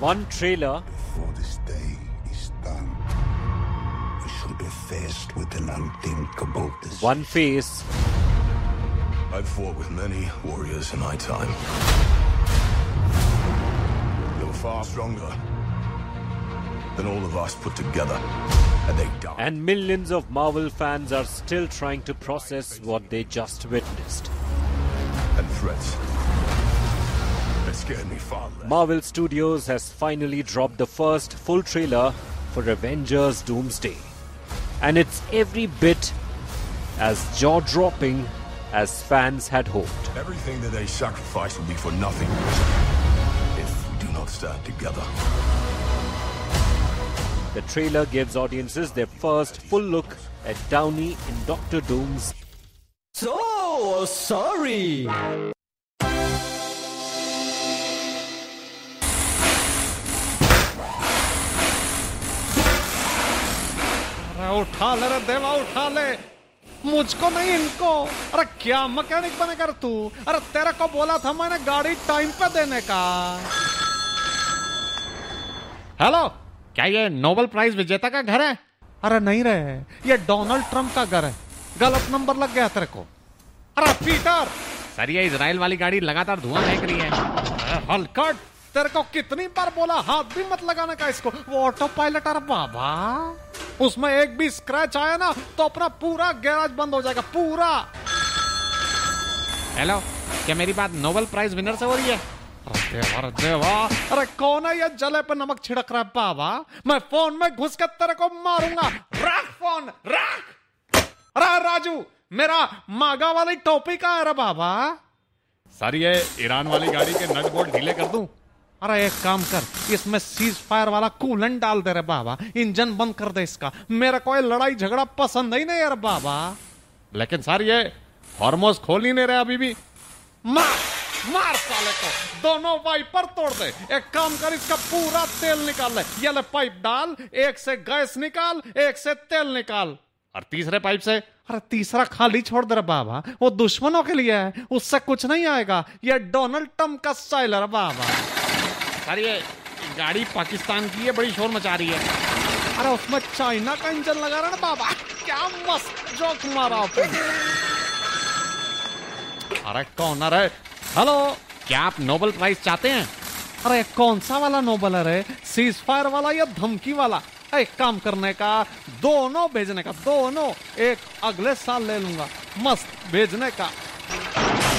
One trailer. Before this day is done, we shall be faced with an unthinkable decision. One face. I've fought with many warriors in my time. They were far stronger than all of us put together, and they died. And millions of Marvel fans are still trying to process what they just witnessed. And threats that scared me far less. Marvel Studios has finally dropped the first full trailer for Avengers Doomsday. And it's every bit as jaw-dropping as fans had hoped. Everything that they sacrifice will be for nothing if we do not stand together. The trailer gives audiences their first full look at Downey in Doctor Doom's So sorry. अरे उठा ले रे देवा, उठा ले, मुझको नहीं इनको। अरे क्या मैकेनिक बनेगा तू? अरे तेरे को बोला था मैंने गाड़ी टाइम पे देने का। हेलो, क्या ये नोबेल प्राइज विजेता का घर है? अरे नहीं रे, ये डोनाल्ड ट्रंप का घर है। गलत नंबर लग गया तेरे को। अरे पीटर, सर ये इजराइल वाली गाड़ी लगातार धुआं फेंक रही है। हलकट, तेरे को कितनी बार बोला हाथ भी मत लगाने का इसको। वो ऑटो पायलट। अरे बाबा, उसमें एक भी स्क्रैच आया ना तो अपना पूरा गैराज बंद हो जाएगा, पूरा। हेलो, क्या मेरी बात नोबेल प्राइज विनर से हो रही है? अरे देवा, अरे कौन है ये जले पे नमक छिड़क रहा है बाबा? मैं फोन में घुस के तेरे को मारूंगा। रख फोन, रख। अरे राजू, मेरा मागा वाली टोपी का है रे बाबा? सर ये ईरान वाली गाड़ी के नट बोल्ट ढीले कर दूं? अरे एक काम कर, इसमें सीज फायर वाला कूलेंट डाल दे रे बाबा, इंजन बंद कर दे इसका। मेरे को ये लड़ाई झगड़ा पसंद ही नहीं यार बाबा। लेकिन सर ये हॉर्मोज खोल ही नहीं रहे अभी भी। मार मार साले को, दोनों वाइपर तोड़ दे। एक काम कर, इसका पूरा तेल निकाल ले। ये ले पाइप डाल, एक से गैस निकाल, एक से तेल निकाल। और तीसरे पाइप से? अरे तीसरा खाली छोड़ दे रे बाबा, वो दुश्मनों के लिए है, उससे कुछ नहीं आएगा। ये डोनाल्ड ट्रंप का स्टाइल है बाबा। सर ये गाड़ी पाकिस्तान की है, बड़ी शोर मचा रही है। अरे उसमें चाइना का इंजन लगा रहा ना बाबा। क्या मस्त जोक मारा आपने। अरे कौन है रे? हेलो, क्या आप नोबेल प्राइज चाहते हैं? अरे कौन सा वाला नोबेल है रे? सीज फायर वाला या धमकी वाला? एक काम करने का, दोनों भेजने का, दोनों। एक अगले साल ले लूंगा, मस्त भेजने का।